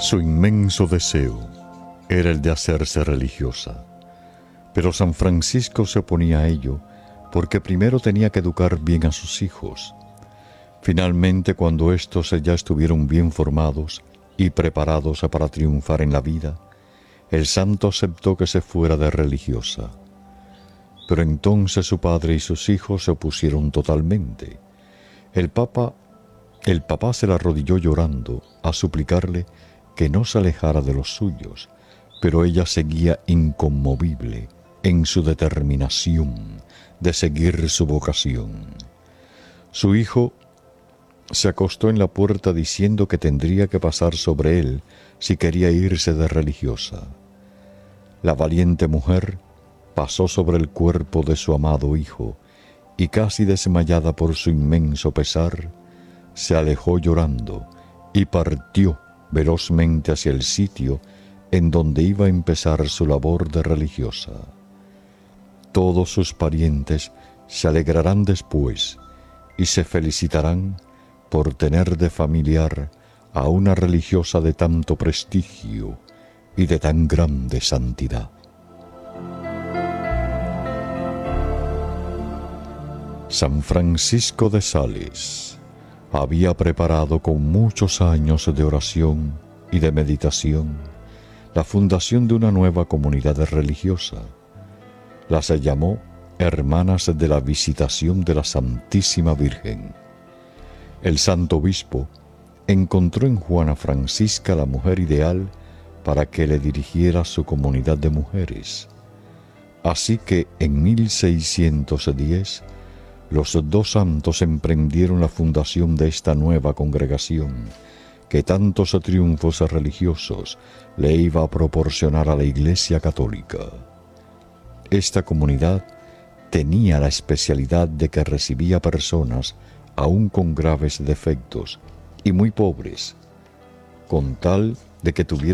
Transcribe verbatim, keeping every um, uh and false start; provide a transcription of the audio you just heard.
Su inmenso deseo era el de hacerse religiosa, pero San Francisco se oponía a ello porque primero tenía que educar bien a sus hijos. Finalmente, cuando éstos ya estuvieron bien formados y preparados para triunfar en la vida, el santo aceptó que se fuera de religiosa. Pero entonces su padre y sus hijos se opusieron totalmente. El papa, el papá se le arrodilló llorando a suplicarle que no se alejara de los suyos, pero ella seguía inconmovible en su determinación de seguir su vocación. Su hijo se acostó en la puerta diciendo que tendría que pasar sobre él si quería irse de religiosa. La valiente mujer pasó sobre el cuerpo de su amado hijo y, casi desmayada por su inmenso pesar, se alejó llorando y partió velozmente hacia el sitio en donde iba a empezar su labor de religiosa. Todos sus parientes se alegrarán después y se felicitarán por tener de familiar a una religiosa de tanto prestigio y de tan grande santidad. San Francisco de Sales había preparado con muchos años de oración y de meditación la fundación de una nueva comunidad religiosa. La se llamó Hermanas de la Visitación de la Santísima Virgen. El santo obispo encontró en Juana Francisca la mujer ideal para que le dirigiera su comunidad de mujeres. Así que en mil seiscientos diez los dos santos emprendieron la fundación de esta nueva congregación que tantos triunfos religiosos le iba a proporcionar a la Iglesia Católica. Esta comunidad tenía la especialidad de que recibía personas aún con graves defectos y muy pobres, con tal de que tuvieran